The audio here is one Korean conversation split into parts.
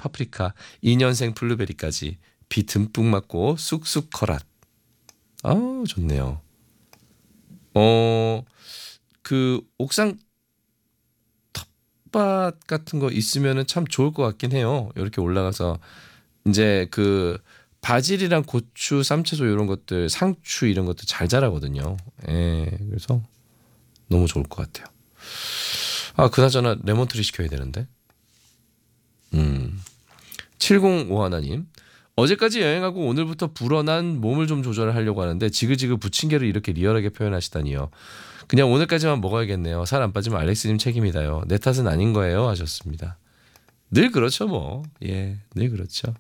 파프리카, 2년생 블루베리까지 비 듬뿍 맞고 쑥쑥 커랏. 아, 좋네요. 그 옥상 텃밭 같은 거 있으면은 참 좋을 것 같긴 해요. 이렇게 올라가서 이제 그 바질이랑 고추, 쌈채소 이런 것들, 상추 이런 것도 잘 자라거든요. 예, 그래서 너무 좋을 것 같아요. 아, 그나저나 레몬트리 시켜야 되는데. 705 하나님. 어제까지 여행하고 오늘부터 불어난 몸을 좀 조절하려고 하는데 지그지그 부침개를 이렇게 리얼하게 표현하시다니요. 그냥 오늘까지만 먹어야겠네요. 살 안 빠지면 알렉스님 책임이다요. 내 탓은 아닌 거예요 하셨습니다. 늘 그렇죠 뭐. 예, 늘 그렇죠.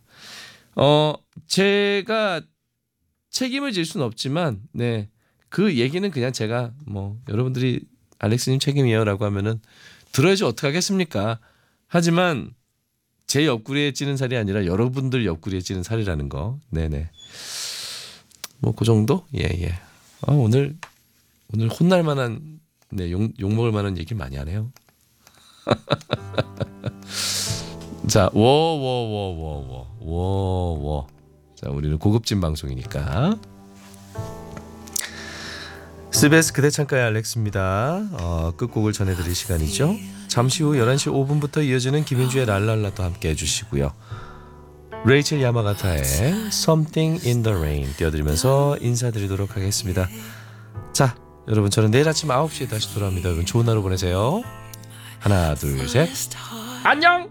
제가 책임을 질 수는 없지만 네, 그 얘기는 그냥 제가 뭐 여러분들이 알렉스님 책임이에요라고 하면은 들어야지 어떡하겠습니까. 하지만 제 옆구리에 찌는 살이 아니라 여러분들 옆구리에 찌는 살이라는 거. 네네. 뭐 그 정도? 예예. 오늘 혼날 만한 네, 욕 먹을 만한 얘기 많이 하네요. 자, 워워워워워워. 자, 우리는 고급진 방송이니까. 스베스 그대 창가의 알렉스입니다. 끝곡을 전해드릴 시간이죠. 잠시 후 11시 5분부터 이어지는 김윤주의 랄랄라도 함께 해주시고요. 레이첼 야마가타의 Something in the Rain 띄워드리면서 인사드리도록 하겠습니다. 자, 여러분 저는 내일 아침 9시에 다시 돌아옵니다. 여러분 좋은 하루 보내세요. 하나 둘 셋 안녕.